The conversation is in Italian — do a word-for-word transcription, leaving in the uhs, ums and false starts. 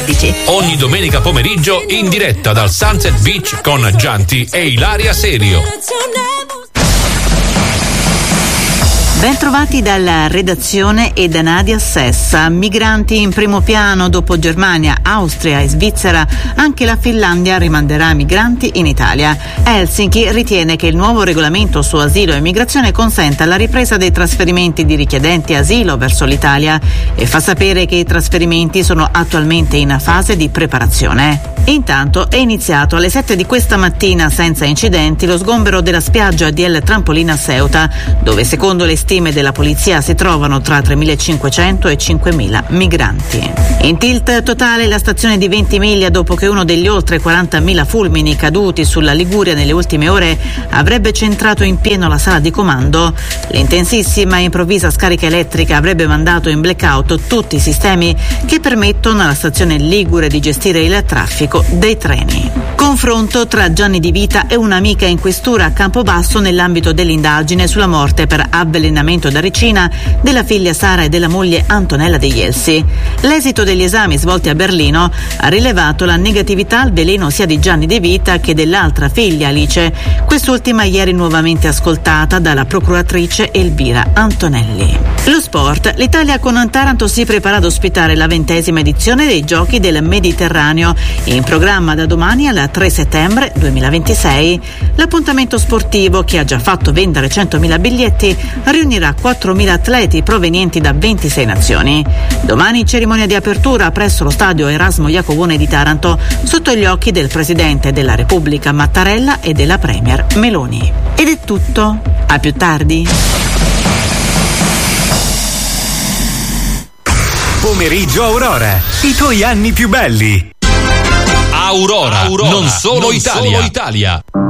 Ogni domenica pomeriggio in diretta dal Sunset Beach con Gianti e Ilaria Serio. Bentrovati dalla redazione e da Nadia Sessa. Migranti in primo piano dopo Germania, Austria e Svizzera. Anche la Finlandia rimanderà migranti in Italia. Helsinki ritiene che il nuovo regolamento su asilo e migrazione consenta la ripresa dei trasferimenti di richiedenti asilo verso l'Italia e fa sapere che i trasferimenti sono attualmente in fase di preparazione. Intanto è iniziato alle sette di questa mattina senza incidenti lo sgombero della spiaggia di El Trampolina Ceuta, dove secondo le stime della polizia si trovano tra tremilacinquecento e cinquemila migranti. In tilt totale la stazione di Ventimiglia, dopo che uno degli oltre quarantamila fulmini caduti sulla Liguria nelle ultime ore avrebbe centrato in pieno la sala di comando. L'intensissima e improvvisa scarica elettrica avrebbe mandato in blackout tutti i sistemi che permettono alla stazione ligure di gestire il traffico dei treni. Confronto tra Gianni Di Vita e un'amica in questura a Campobasso nell'ambito dell'indagine sulla morte per avvelenamento da ricina della figlia Sara e della moglie Antonella De Ielsi. L'esito degli esami svolti a Berlino ha rilevato la negatività al veleno sia di Gianni De Vita che dell'altra figlia Alice, quest'ultima ieri nuovamente ascoltata dalla procuratrice Elvira Antonelli. Lo sport. L'Italia con Taranto si prepara ad ospitare la ventesima edizione dei Giochi del Mediterraneo, in programma da domani al tre settembre duemilaventisei. L'appuntamento sportivo, che ha già fatto vendere centomila biglietti, riunirà quattromila atleti provenienti da ventisei nazioni. Domani cerimonia di apertura presso lo stadio Erasmo Iacovone di Taranto, sotto gli occhi del Presidente della Repubblica Mattarella e della Premier Meloni. Ed è tutto. A più tardi. Pomeriggio Aurora, i tuoi anni più belli. Aurora, Aurora non solo non Italia. Solo Italia.